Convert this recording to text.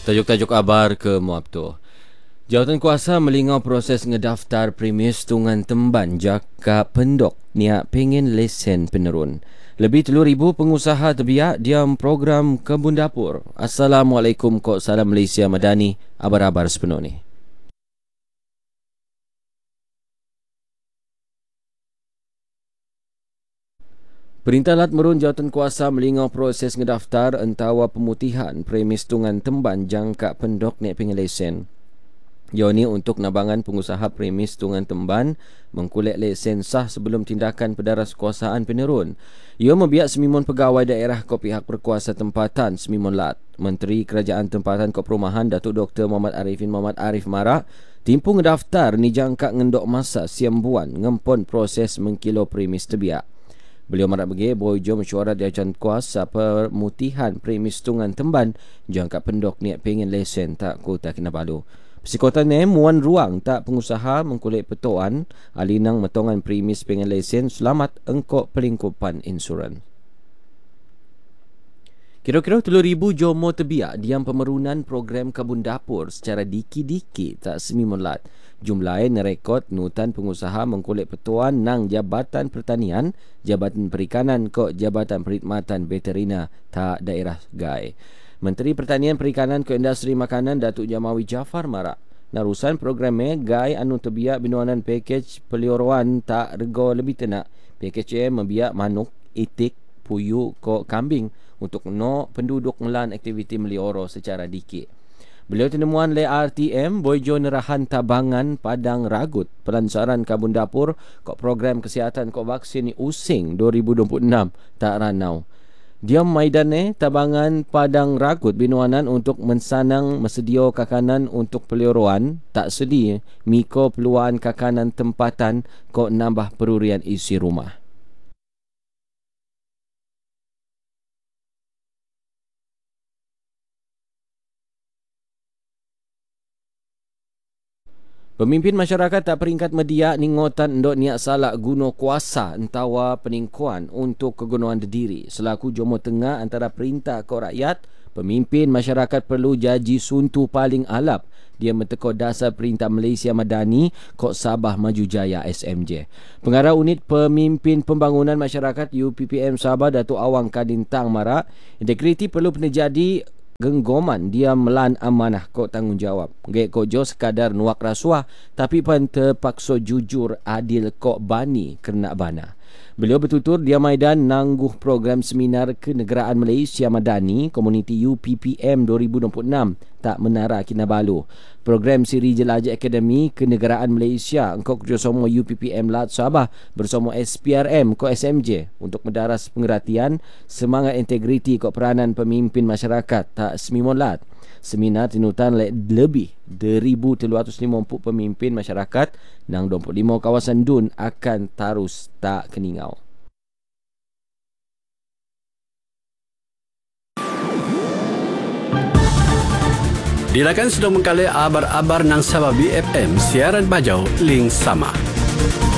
Tajuk-tajuk abar ke Muab tu. Jawatankuasa melingau proses ngedaftar premis tungan temban jaka pendok niat pengen lesen penerun. Lebih 3,000 pengusaha terbiak diam program Kebun Dapur. Assalamualaikum, Kok Salam Malaysia Madani. Abar-abar sepenuh ni. Perintah Lat Merun Jawatankuasa melingau proses ngedaftar entawa pemutihan premis tungan temban jangka pendok niat pengen lesen. Ia ni untuk nabangan pengusaha premis tungan temban mengkulit lesen sah sebelum tindakan pedaras kuasaan penerun. Ia membiak semimun pegawai daerah ke pihak berkuasa tempatan Semimun Lat. Menteri Kerajaan Tempatan ke Perumahan Datuk Dr. Muhammad Arifin Muhammad Arif Marak timpu ngedaftar ni jangka ngendok masa siambuan ngempon proses mengkilo premis terbiak. Beliau marak bagi bojo mesyuarat Jawatankuasa pemutihan premis tungan temban jangka pendok niat pengen lesen tak kota Kinabalu. Persikutan ni muan ruang tak pengusaha mengkulit petuan alinang metongan premis pengen lesen selamat engkau pelingkupan insurans. Kira-kira 3,000 jomo terbiak diam pemerunan program Kebun Dapur secara diki-diki tak Semimun Lat. Jumlahnya rekod nutan pengusaha mengkulit petuan nang Jabatan Pertanian, Jabatan Perikanan ke Jabatan Perkhidmatan Veterina tak daerah Gai. Menteri Pertanian Perikanan ke Industri Makanan Datuk Jamawi Jaafar Marak narusan programnya Gai anu terbiak binuanan pakej peliuruan tak rego lebih tenak. Pakej membiak manuk, itik, puyu ke kambing untuk no penduduk melan aktiviti melioro secara dikit. Beliau tenemuan le RTM boijo nerahan tabangan Padang Ragut pelancaran Kebun Dapur kok program kesihatan kok vaksin ni using 2026 tak ranau. Diam maidan tabangan Padang Ragut binuanan untuk mensanang mesedio kakanan untuk peliuruan tak sedi miko peluang kakanan tempatan kok nambah perurian isi rumah. Pemimpin masyarakat tak peringkat media ningotan endok niat salak guna kuasa entawa peningkuan untuk kegunaan diri. Selaku jomo tengah antara perintah ke rakyat, pemimpin masyarakat perlu jaji suntu paling alap. Dia menteko dasar perintah Malaysia Madani Kok Sabah Maju Jaya SMJ. Pengarah Unit Pemimpin Pembangunan Masyarakat UPPM Sabah Datuk Awang Kadintang Marak, integriti perlu penejadi genggoman dia melan amanah kok tanggungjawab. Gek kok jo sekadar nuak rasuah tapi pan terpaksa jujur adil kok bani kena bana. Beliau bertutur dia maidan nangguh program seminar Kenegaraan Malaysia Madani Komuniti UPPM 2026 tak menara Kinabalu. Program siri jelajah Akademi Kenegaraan Malaysia engkau kerjasama UPPM Lat Sabah bersama SPRM ko SMJ untuk mendaras pengertian semangat integriti kok peranan pemimpin masyarakat tak Semimun Lat. Seminar tinutan lebih 1,350 pemimpin masyarakat nang 25 kawasan dun akan tarus tak keningau. Dilakan sudah mengkali abar-abar nang Sabah BFM siaran bajau link sama.